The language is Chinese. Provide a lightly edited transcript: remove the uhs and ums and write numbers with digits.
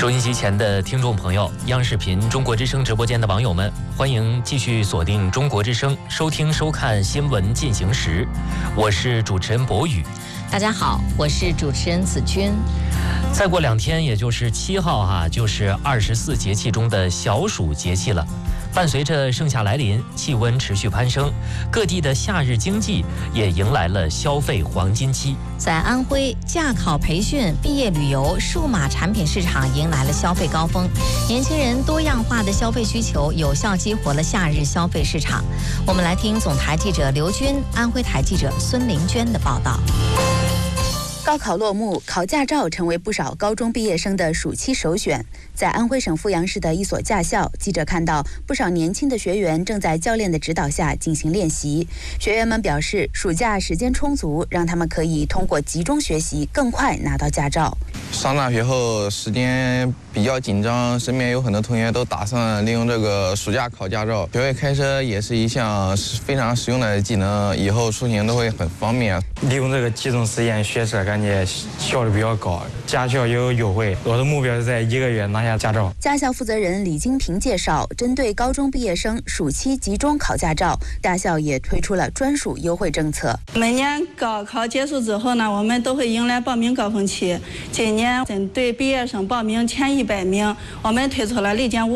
收音机前的听众朋友，央视频中国之声直播间的网友们，欢迎继续锁定中国之声，收听收看新闻进行时。我是主持人博宇。 大家好，我是主持人子君。 再过2天，也就是7号就是24节气中的小暑节气了。伴随着盛夏来临，气温持续攀升，各地的夏日经济也迎来了消费黄金期。 在安徽，驾考培训、毕业旅游、数码产品市场迎来了消费高峰，年轻人多样化的消费需求有效激活了夏日消费市场。我们来听总台记者刘军、安徽台记者孙玲娟的报道。 高考落幕，考驾照成为不少高中毕业生的暑期首选。在安徽省阜阳市的一所驾校，记者看到不少年轻的学员正在教练的指导下进行练习。学员们表示，暑假时间充足，让他们可以通过集中学习更快拿到驾照。 上大学后时间比较紧张，身边有很多同学都打算利用这个暑假考驾照。学会开车也是一项非常实用的技能，以后出行都会很方便。 利用这个集中时间学车，感觉效率比较高，驾校也有优惠。我的目标是在1个月拿下驾照。 驾校负责人李金平介绍，针对高中毕业生暑期集中考驾照，驾校也推出了专属优惠政策。 每年高考结束之后呢，我们都会迎来报名高峰期。今年针对毕业生报名前100名，我们推出了立减